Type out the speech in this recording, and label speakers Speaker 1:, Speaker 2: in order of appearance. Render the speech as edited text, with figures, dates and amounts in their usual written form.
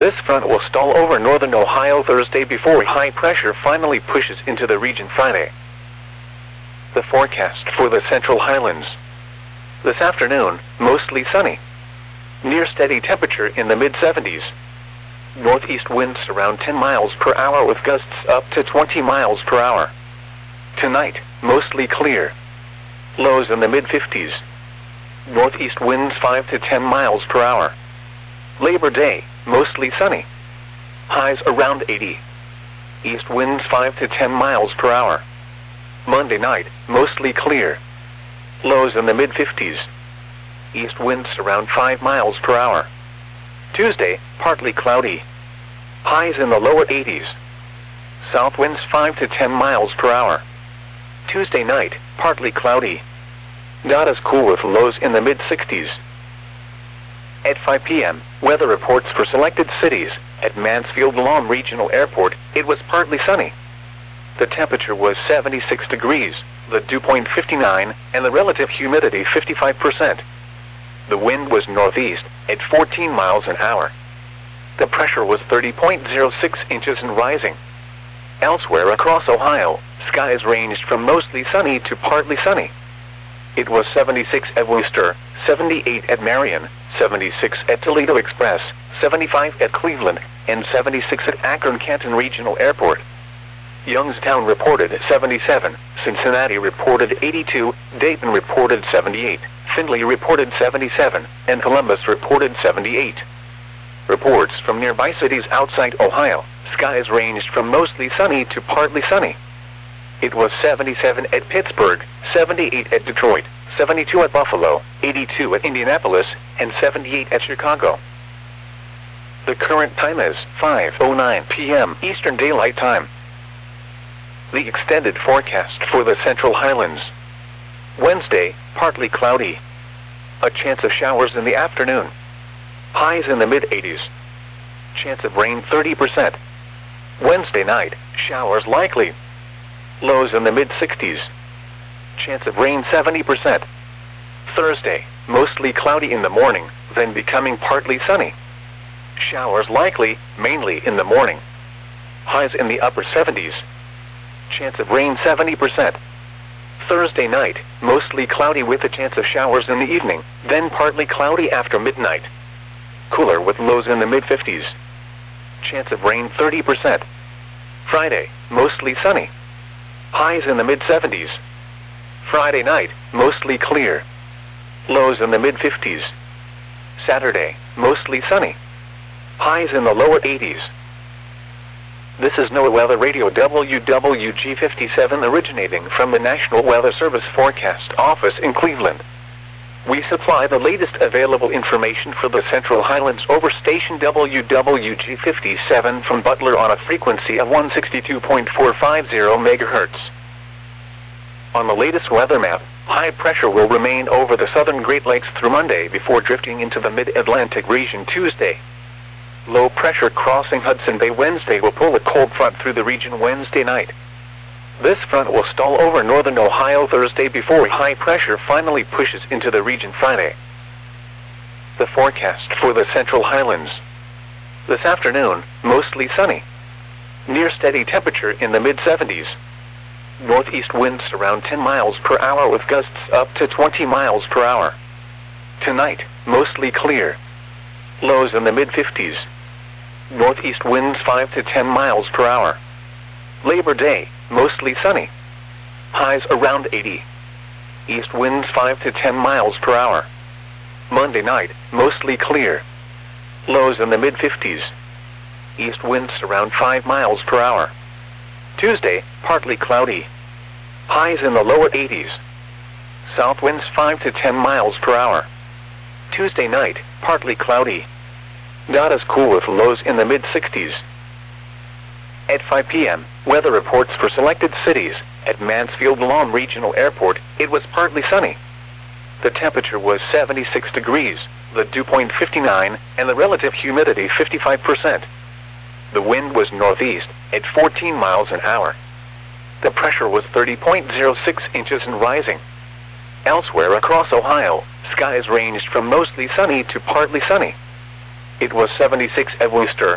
Speaker 1: This front will stall over northern Ohio Thursday before high pressure finally pushes into the region Friday. The forecast for the Central Highlands. This afternoon, mostly sunny. Near steady temperature in the mid-70s. Northeast winds around 10 miles per hour with gusts up to 20 miles per hour. Tonight, mostly clear. Lows in the mid-50s. Northeast winds 5 to 10 miles per hour. Labor Day, mostly sunny. Highs around 80. East winds 5 to 10 miles per hour. Monday night, mostly clear. Lows in the mid-50s. East winds around 5 miles per hour. Tuesday, partly cloudy. Highs in the lower 80s. South winds 5 to 10 miles per hour. Tuesday night, partly cloudy. Not as cool with lows in the mid-60s. At 5 p.m., weather reports for selected cities. At Mansfield-Lom Regional Airport, it was partly sunny. The temperature was 76 degrees, the dew point 59, and the relative humidity 55%. The wind was northeast, at 14 miles an hour. The pressure was 30.06 inches and rising. Elsewhere across Ohio, skies ranged from mostly sunny to partly sunny. It was 76 at Wooster, 78 at Marion, 76 at Toledo Express, 75 at Cleveland, and 76 at Akron-Canton Regional Airport. Youngstown reported 77, Cincinnati reported 82, Dayton reported 78, Findlay reported 77, and Columbus reported 78. Reports from nearby cities outside Ohio, skies ranged from mostly sunny to partly sunny. It was 77 at Pittsburgh, 78 at Detroit, 72 at Buffalo, 82 at Indianapolis, and 78 at Chicago. The current time is 5:09 p.m. Eastern Daylight Time. The extended forecast for the Central Highlands. Wednesday, partly cloudy. A chance of showers in the afternoon. Highs in the mid-80s. Chance of rain 30%. Wednesday night, showers likely. Lows in the mid-60s. Chance of rain 70%. Thursday, mostly cloudy in the morning, then becoming partly sunny. Showers likely, mainly in the morning. Highs in the upper 70s. Chance of rain 70%. Thursday night, mostly cloudy with a chance of showers in the evening, then partly cloudy after midnight. Cooler with lows in the mid-50s. Chance of rain 30%. Friday, mostly sunny. Highs in the mid-70s. Friday night, mostly clear. Lows in the mid-50s. Saturday, mostly sunny. Highs in the lower 80s. This is NOAA Weather Radio WWG57 originating from the National Weather Service Forecast Office in Cleveland. We supply the latest available information for the Central Highlands over station WWG57 from Butler on a frequency of 162.450 MHz. On the latest weather map, high pressure will remain over the southern Great Lakes through Monday before drifting into the mid-Atlantic region Tuesday. Low pressure crossing Hudson Bay Wednesday will pull a cold front through the region Wednesday night. This front will stall over northern Ohio Thursday before high pressure finally pushes into the region Friday. The forecast for the Central Highlands. This afternoon, mostly sunny. Near steady temperature in the mid-70s. Northeast winds around 10 miles per hour with gusts up to 20 miles per hour. Tonight, mostly clear. Lows in the mid-50s. Northeast winds 5 to 10 miles per hour. Labor Day, mostly sunny. Highs around 80. East winds 5 to 10 miles per hour. Monday night, mostly clear. Lows in the mid-50s. East winds around 5 miles per hour. Tuesday, partly cloudy. Highs in the lower 80s. South winds 5 to 10 miles per hour. Tuesday night, partly cloudy. Not as cool with lows in the mid-60s. At 5 p.m., weather reports for selected cities. At Mansfield-Lom Regional Airport, it was partly sunny. The temperature was 76 degrees, the dew point 59, and the relative humidity 55%. The wind was northeast, at 14 miles an hour. The pressure was 30.06 inches and rising. Elsewhere across Ohio, skies ranged from mostly sunny to partly sunny. It was 76 at Wooster,